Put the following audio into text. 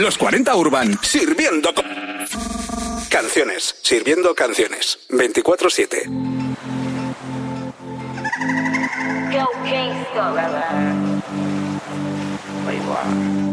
Los 40 Urban, sirviendo canciones, sirviendo canciones, 24/7. Go Kingston. Ahí va.